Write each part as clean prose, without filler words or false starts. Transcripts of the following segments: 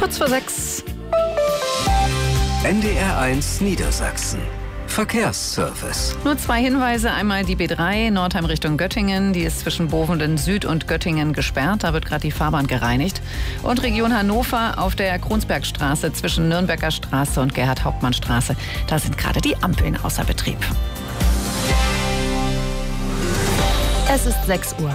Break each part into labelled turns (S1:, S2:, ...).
S1: Kurz vor 6.
S2: NDR1 Niedersachsen. Verkehrsservice.
S1: Nur 2 Hinweise. Einmal die B3 Nordheim Richtung Göttingen. Die ist zwischen Bovenden Süd und Göttingen gesperrt. Da wird gerade die Fahrbahn gereinigt. Und Region Hannover auf der Kronsbergstraße zwischen Nürnberger Straße und Gerhard-Hauptmann-Straße. Da sind gerade die Ampeln außer Betrieb.
S3: Es ist 6 Uhr.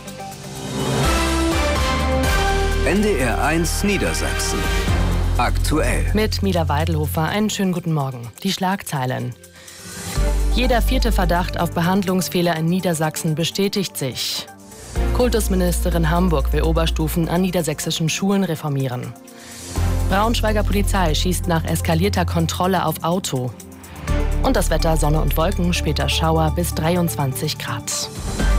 S2: NDR1 Niedersachsen. Aktuell.
S3: Mit Mila Weidelhofer einen schönen guten Morgen. Die Schlagzeilen. Jeder 4. Verdacht auf Behandlungsfehler in Niedersachsen bestätigt sich. Kultusministerin Hamburg will Oberstufen an niedersächsischen Schulen reformieren. Braunschweiger Polizei schießt nach eskalierter Kontrolle auf Auto. Und das Wetter: Sonne und Wolken, später Schauer bis 23 Grad.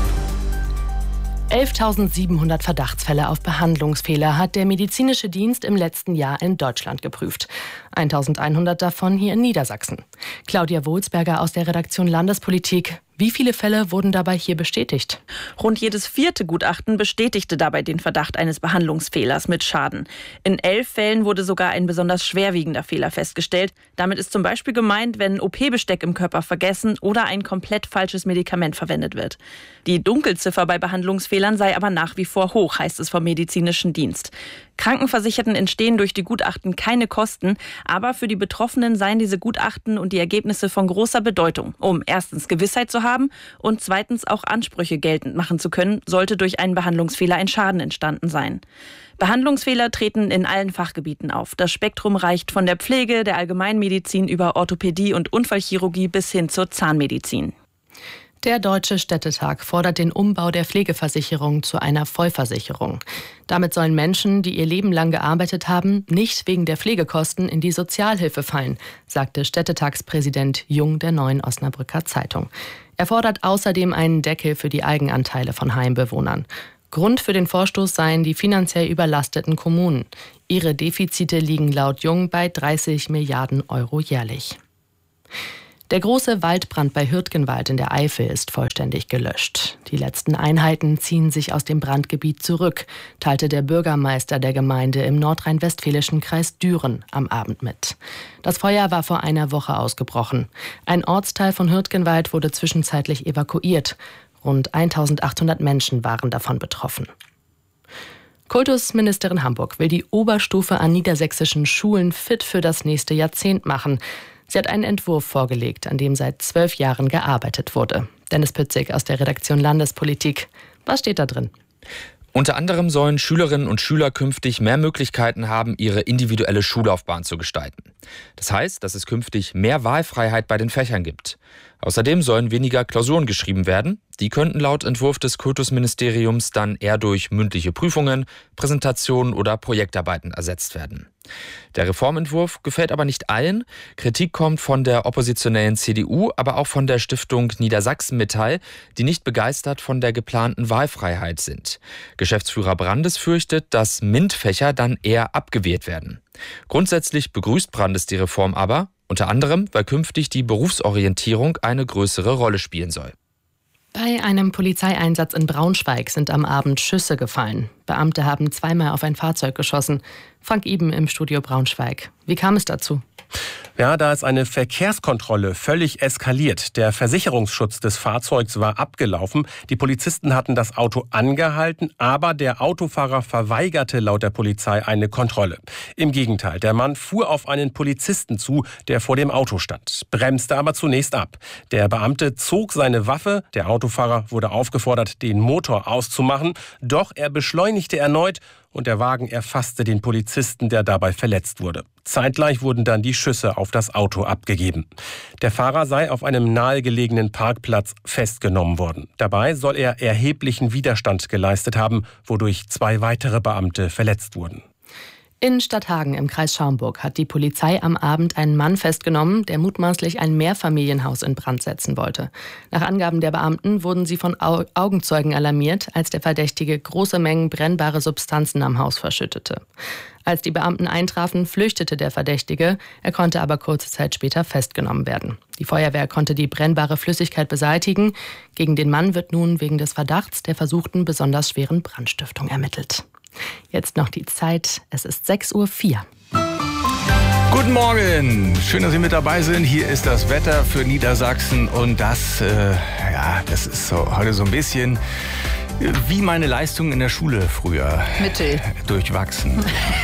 S3: 11.700 Verdachtsfälle auf Behandlungsfehler hat der medizinische Dienst im letzten Jahr in Deutschland geprüft. 1.100 davon hier in Niedersachsen. Claudia Wohlsberger aus der Redaktion Landespolitik. Wie viele Fälle wurden dabei hier bestätigt?
S4: Rund jedes 4. Gutachten bestätigte dabei den Verdacht eines Behandlungsfehlers mit Schaden. In 11 Fällen wurde sogar ein besonders schwerwiegender Fehler festgestellt. Damit ist zum Beispiel gemeint, wenn OP-Besteck im Körper vergessen oder ein komplett falsches Medikament verwendet wird. Die Dunkelziffer bei Behandlungsfehlern sei aber nach wie vor hoch, heißt es vom medizinischen Dienst. Krankenversicherten entstehen durch die Gutachten keine Kosten, aber für die Betroffenen seien diese Gutachten und die Ergebnisse von großer Bedeutung, um erstens Gewissheit zu haben und zweitens auch Ansprüche geltend machen zu können, sollte durch einen Behandlungsfehler ein Schaden entstanden sein. Behandlungsfehler treten in allen Fachgebieten auf. Das Spektrum reicht von der Pflege, der Allgemeinmedizin über Orthopädie und Unfallchirurgie bis hin zur Zahnmedizin.
S3: Der Deutsche Städtetag fordert den Umbau der Pflegeversicherung zu einer Vollversicherung. Damit sollen Menschen, die ihr Leben lang gearbeitet haben, nicht wegen der Pflegekosten in die Sozialhilfe fallen, sagte Städtetagspräsident Jung der Neuen Osnabrücker Zeitung. Er fordert außerdem einen Deckel für die Eigenanteile von Heimbewohnern. Grund für den Vorstoß seien die finanziell überlasteten Kommunen. Ihre Defizite liegen laut Jung bei 30 Milliarden Euro jährlich. Der große Waldbrand bei Hürtgenwald in der Eifel ist vollständig gelöscht. Die letzten Einheiten ziehen sich aus dem Brandgebiet zurück, teilte der Bürgermeister der Gemeinde im nordrhein-westfälischen Kreis Düren am Abend mit. Das Feuer war vor einer Woche ausgebrochen. Ein Ortsteil von Hürtgenwald wurde zwischenzeitlich evakuiert. Rund 1.800 Menschen waren davon betroffen. Kultusministerin Hamburg will die Oberstufe an niedersächsischen Schulen fit für das nächste Jahrzehnt machen. Sie hat einen Entwurf vorgelegt, an dem seit 12 Jahren gearbeitet wurde. Dennis Pützig aus der Redaktion Landespolitik. Was steht da drin?
S5: Unter anderem sollen Schülerinnen und Schüler künftig mehr Möglichkeiten haben, ihre individuelle Schullaufbahn zu gestalten. Das heißt, dass es künftig mehr Wahlfreiheit bei den Fächern gibt. Außerdem sollen weniger Klausuren geschrieben werden. Die könnten laut Entwurf des Kultusministeriums dann eher durch mündliche Prüfungen, Präsentationen oder Projektarbeiten ersetzt werden. Der Reformentwurf gefällt aber nicht allen. Kritik kommt von der oppositionellen CDU, aber auch von der Stiftung Niedersachsen-Metall, die nicht begeistert von der geplanten Wahlfreiheit sind. Geschäftsführer Brandes fürchtet, dass MINT-Fächer dann eher abgewählt werden. Grundsätzlich begrüßt Brandes die Reform aber, unter anderem, weil künftig die Berufsorientierung eine größere Rolle spielen soll.
S3: Bei einem Polizeieinsatz in Braunschweig sind am Abend Schüsse gefallen. Beamte haben zweimal auf ein Fahrzeug geschossen. Frank Iben im Studio Braunschweig. Wie kam es dazu?
S6: Ja, da ist eine Verkehrskontrolle völlig eskaliert. Der Versicherungsschutz des Fahrzeugs war abgelaufen. Die Polizisten hatten das Auto angehalten, aber der Autofahrer verweigerte laut der Polizei eine Kontrolle. Im Gegenteil, der Mann fuhr auf einen Polizisten zu, der vor dem Auto stand, bremste aber zunächst ab. Der Beamte zog seine Waffe, der Autofahrer wurde aufgefordert, den Motor auszumachen, doch er beschleunigte erneut und der Wagen erfasste den Polizisten, der dabei verletzt wurde. Zeitgleich wurden dann die Schüsse auf das Auto abgegeben. Der Fahrer sei auf einem nahegelegenen Parkplatz festgenommen worden. Dabei soll er erheblichen Widerstand geleistet haben, wodurch 2 weitere Beamte verletzt wurden.
S3: In Stadthagen im Kreis Schaumburg hat die Polizei am Abend einen Mann festgenommen, der mutmaßlich ein Mehrfamilienhaus in Brand setzen wollte. Nach Angaben der Beamten wurden sie von Augenzeugen alarmiert, als der Verdächtige große Mengen brennbare Substanzen am Haus verschüttete. Als die Beamten eintrafen, flüchtete der Verdächtige. Er konnte aber kurze Zeit später festgenommen werden. Die Feuerwehr konnte die brennbare Flüssigkeit beseitigen. Gegen den Mann wird nun wegen des Verdachts der versuchten besonders schweren Brandstiftung ermittelt. Jetzt noch die Zeit. Es ist 6:04 Uhr.
S7: Guten Morgen, schön, dass Sie mit dabei sind. Hier ist das Wetter für Niedersachsen und das ist so, heute so ein bisschen wie meine Leistungen in der Schule früher.
S1: Mittel.
S7: Durchwachsen.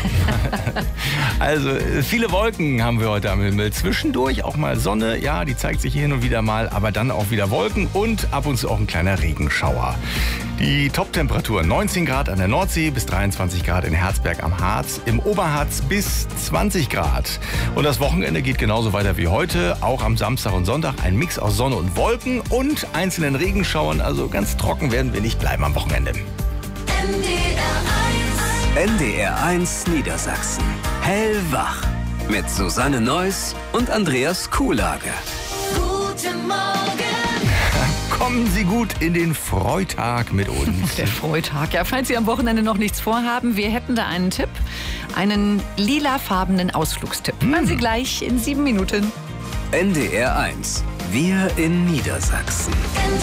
S7: Also viele Wolken haben wir heute am Himmel. Zwischendurch auch mal Sonne, ja, die zeigt sich hier hin und wieder mal, aber dann auch wieder Wolken und ab und zu auch ein kleiner Regenschauer. Die Top-Temperatur 19 Grad an der Nordsee bis 23 Grad in Herzberg am Harz, im Oberharz bis 20 Grad. Und das Wochenende geht genauso weiter wie heute, auch am Samstag und Sonntag ein Mix aus Sonne und Wolken und einzelnen Regenschauern, also ganz trocken werden wir nicht bleiben am Wochenende.
S2: NDR 1 Niedersachsen. Hellwach. Mit Susanne Neuss und Andreas Kuhlage.
S8: Guten Morgen.
S7: Kommen Sie gut in den Freitag mit uns.
S1: Der Freitag. Ja, falls Sie am Wochenende noch nichts vorhaben, wir hätten da einen Tipp. Einen lilafarbenen Ausflugstipp. Hören Sie gleich in 7 Minuten.
S2: NDR 1. Wir in Niedersachsen.